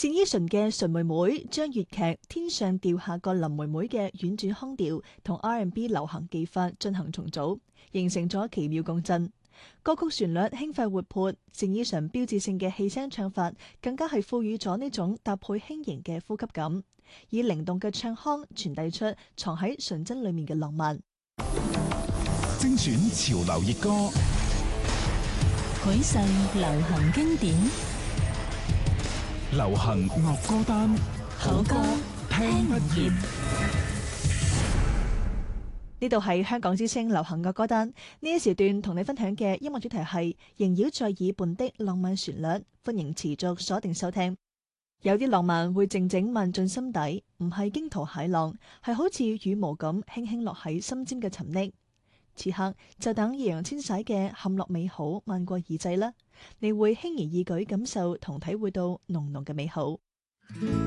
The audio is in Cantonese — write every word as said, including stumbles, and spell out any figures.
單依純嘅《純妹妹》將粵劇《天上掉下個林妹妹》嘅婉轉腔調同 R and B 流行技法進行重組，形成咗奇妙共振。歌曲旋律輕快活潑，單依純標誌性嘅氣聲唱法更加係賦予咗呢種搭配輕盈嘅呼吸感，以靈動嘅唱腔傳遞出藏喺純真裏面嘅浪漫。 精選潮流熱歌， 膾炙流行經典， 流行樂歌單， 好歌聽不厭。 呢度係香港之聲流行樂歌單，呢一時段同你分享嘅音樂主題係縈繞在耳畔的浪漫旋律，歡迎持續鎖定收聽。有啲浪漫會靜靜漫進心底，唔係驚濤駭浪，係好似羽毛咁輕輕落喺心尖嘅沉溺。此刻就等易烊千璽嘅《陷落美好》漫過耳際啦，你會輕而易舉感受同體會到濃濃嘅美好。